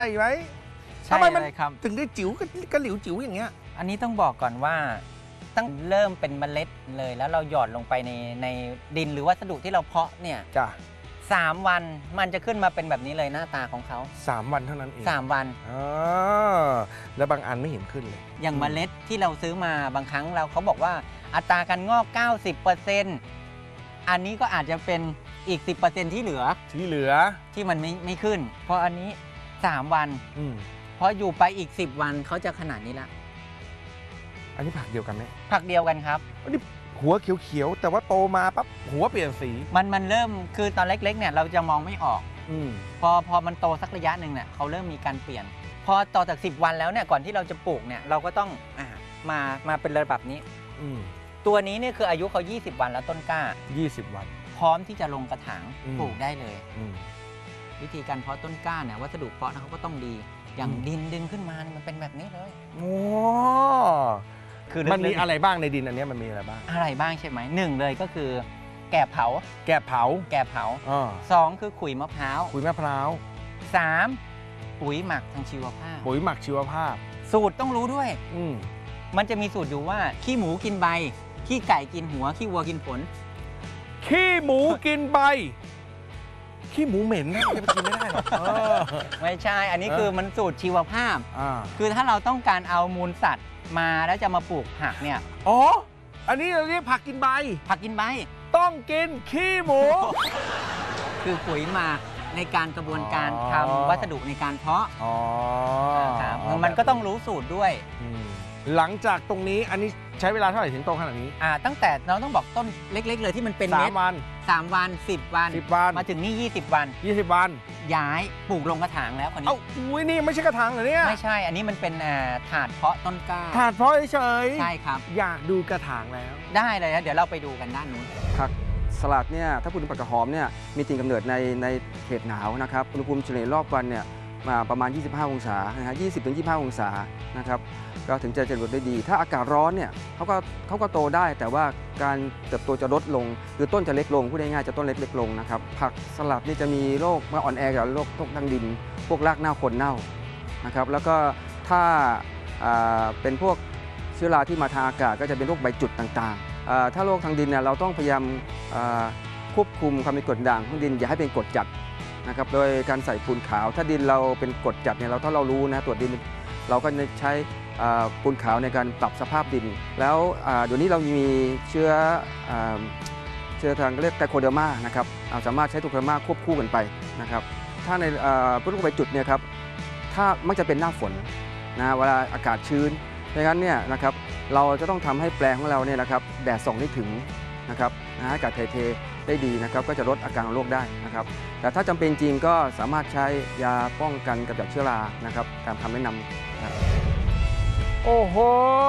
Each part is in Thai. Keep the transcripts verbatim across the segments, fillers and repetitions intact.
ใช่ไหมใช่เลยครับถึงได้จิ๋วกระหลิวจิ๋วอย่างเงี้ยอันนี้ต้องบอกก่อนว่าตั้งเริ่มเป็นเมล็ดเลยแล้วเราหยอดลงไปในในดินหรือวัสดุที่เราเพาะเนี่ยจ้ะสามวันมันจะขึ้นมาเป็นแบบนี้เลยหน้าตาของเขาสามวันเท่านั้นเองสามวันอ๋อแล้วบางอันไม่เห็นขึ้นเลยอย่างเมล็ดที่เราซื้อมาบางครั้งเราเขาบอกว่าอัตราการงอก เก้าสิบเปอร์เซ็นต์ อันนี้ก็อาจจะเป็นอีก สิบเปอร์เซ็นต์ ที่เหลือที่เหลือที่มันไม่ไม่ขึ้นเพราะอันนี้สามวันอืมพออยู่ไปอีกสิบวันเขาจะขนาดนี้ละอันนี้ผักเดียวกันไหมผักเดียวกันครับอันนี้หัวเขียวๆแต่ว่าโตมาปั๊บหัวเปลี่ยนสีมันมันเริ่มคือตอนเล็กๆเนี่ยเราจะมองไม่ออกอืมพอพอมันโตสักระยะหนึ่งเนี่ยเขาเริ่มมีการเปลี่ยนพอต่อจากสิบวันแล้วเนี่ยก่อนที่เราจะปลูกเนี่ยเราก็ต้องอ่ามามาเป็นระดับนี้อืมตัวนี้เนี่ยคืออายุเขายี่สิบวันแล้วต้นกล้ายี่สิบวันพร้อมที่จะลงกระถางปลูกได้เลยอืวิธีการเพาะต้นกล้าเนี่ยวัสดุเพาะเขาก็ต้องดีอย่างดินดึงขึ้นมาเนี่ยมันเป็นแบบนี้เลยโอ้คือมันมีอะไรบ้างในดินอันนี้มันมีอะไรบ้างอะไรบ้างใช่ไหมหนึ่งเลยก็คือแกบเผาแกบเผาแกบเผาสองคือขุยมะพร้าวขุยมะพร้าวสามปุ๋ยหมักทางชีวภาพปุ๋ยหมักชีวภาพสูตรต้องรู้ด้วยอืมมันจะมีสูตรอยู่ว่าขี้หมูกินใบขี้ไก่กินหัวขี้วัวกินผลขี้หมูกินใบขี้หมูเหม็นนะจะไปกินไม่ได้หรอกไม่ใช่อันนี้คือมันสูตรชีวภาพคือถ้าเราต้องการเอามูลสัตว์มาแล้วจะมาปลูกผักเนี่ยอ๋ออันนี้เราเรียกผักกินใบผักกินใบต้องกินขี้หมูคือปุ๋ยหมักในการกระบวนการทำวัสดุในการเพาะอ๋อครับมันก็ต้องรู้สูตรด้วยหลังจากตรงนี้อันนี้ใช้เวลาเท่าไหร่ถึงโตขนาดนี้อ่าตั้งแต่เราต้องบอกต้นเล็กๆเลยที่มันเป็นเม็ดสามวันสามวันสิบวันสิบวันมาถึงนี่ยี่สิบวันยี่สิบวันย้ายปลูกลงกระถางแล้วคนนี้เอ้าอุ้ยนี่ไม่ใช่กระถางเหรอเนี่ยไม่ใช่อันนี้มันเป็นถาดเพาะต้นกล้าถาดเพาะเฉยใช่ครับอยากดูกระถางแล้วได้เลยนะเดี๋ยวเราไปดูกันด้านนู้นผักสลัดเนี่ยถ้าพูดถึงผักกระหอมเนี่ยมีถิ่นกำเนิดในในเขตหนาวนะครับอุณหภูมิเฉลี่ยรอบวันเนี่ยมาประมาณยี่สิบห้าองศานะฮะยี่สิบถึงยี่สิบห้าองศานะครับก็ถึงจะเจริญได้ดีถ้าอากาศร้อนเนี่ยเขาก็เขาก็โตได้แต่ว่าการเติบโตจะลดลงคือต้นจะเล็กลงพูดง่ายๆจะต้นเล็กเล็กลงนะครับผักสลัดนี่จะมีโรคมาอ่อนแอกับโรคทกทางดินพวกรากเน่าคนเน่านะครับแล้วก็ถ้าเป็นพวกเชื้อราที่มาทางอากาศก็จะเป็นโรคใบจุดต่างๆถ้าโรคทางดินเนี่ยเราต้องพยายามควบคุมความเป็นกรดด่างของดินอย่าให้เป็นกรดจัดนะครับโดยการใส่ปูนขาวถ้าดินเราเป็นกรดจัดเนี่ยเราถ้าเรารู้นะตรวจดินเราก็จะใช้ปูนขาวในการปรับสภาพดินแล้วเดี๋ยวนี้เรามีเชื้อเชื้อทางเรียกไตโคเดอร์มานะครับสามารถใช้ไตโคเดอร์มาควบคู่กันไปนะครับถ้าในพวกโรคใบจุดเนี่ยครับถ้ามักจะเป็นหน้าฝนนะเวลาอากาศชื้นดังนั้นเนี่ยนะครับเราจะต้องทำให้แปลงของเราเนี่ยนะครับแดดส่องได้ถึงนะครับอากาศถ่ายเทได้ดีนะครับก็จะลดอาการของโรคได้นะครับแต่ถ้าจำเป็นจริงก็สามารถใช้ยาป้องกันกำจัดเชื้อรานะครับตามคำแนะนำนะโอ้โห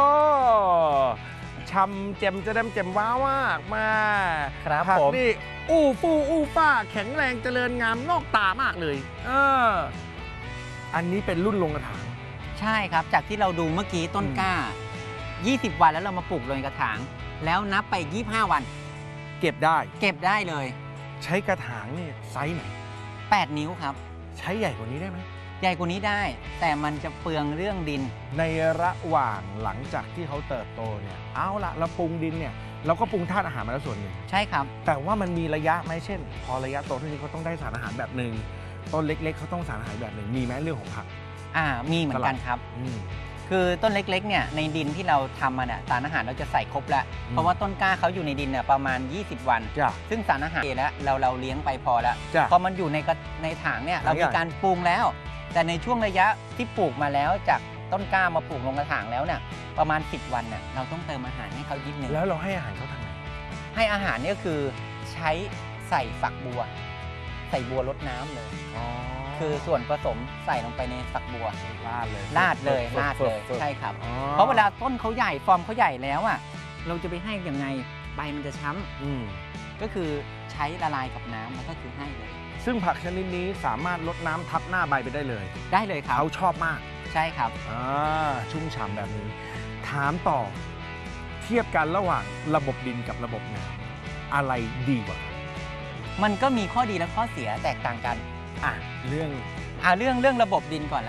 ช่ำเจ็มจะได้เจ็มว้าวมากมาครับผักผมนี่อู้ฟู่อู้ฟ้าแข็งแรงเจริญงามนอกตามากเลยเอออันนี้เป็นรุ่นลงกระถางใช่ครับจากที่เราดูเมื่อกี้ต้นกล้ายี่สิบวันแล้วเรามาปลูกลงกระถางแล้วนับไปยี่สิบห้าวันเก็บได้เก็บได้เลยใช้กระถางนี่ไซส์ไหนแปดนิ้วครับใช้ใหญ่กว่านี้ได้ไหมใหญ่กว่านี้ได้แต่มันจะเปลืองเรื่องดินในระหว่างหลังจากที่เขาเติบโตเนี่ยเอาละเราปรุงดินเนี่ยเราก็ปรุงธาตุอาหารมาแล้วส่วนหนึ่งใช่ครับแต่ว่ามันมีระยะไหมเช่นพอระยะโตเท่านี้เขาต้องได้สารอาหารแบบหนึ่งต้นเล็กๆเขาต้องสารอาหารแบบหนึ่งมีไหมเรื่องของผักอ่ามีเหมือนกันครับคือต้นเล็กๆเนี่ยในดินที่เราทำมาเนี่ยสารอาหารเราจะใส่ครบแล้วเพราะว่าต้นกล้าเขาอยู่ในดินเนี่ยประมาณยี่สิบวันซึ่งสารอาหารแล้วเราเราเลี้ยงไปพอแล้วพอมันอยู่ในในถังเนี่ยเรามีการปรุงแล้วแต่ในช่วงระยะที่ปลูกมาแล้วจากต้นกล้ามาปลูกลงกระถางแล้วเนี่ยประมาณสิบวันเนี่ยเราต้องเติมอาหารให้เขานิดนึงแล้วเราให้อาหารเขาทางไหนให้อาหารเนี่ยคือใช้ใส่ฝักบัวใส่บัวรดน้ำเลยคือส่วนผสมใส่ลงไปในฝักบัวราดเลยราดเลยราดเลยใช่ครับเพราะเวลาต้นเขาใหญ่ฟอร์มเขาใหญ่แล้วอ่ะเราจะไปให้ยังไงใบมันจะช้ำก็คือใช้ละลายกับน้ำแล้วก็คือให้เลยซึ่งผักชนิดนี้สามารถลดน้ำทับหน้าใบไปได้เลยได้เลยครับเขาชอบมากใช่ครับอ่าชุ่มฉ่ำแบบนี้ถามต่อเทียบกันระหว่างระบบดินกับระบบน้ำอะไรดีกว่ามันก็มีข้อดีและข้อเสียแตกต่างกันอ่ะเรื่องอ่ะเรื่องเรื่องระบบดินก่อน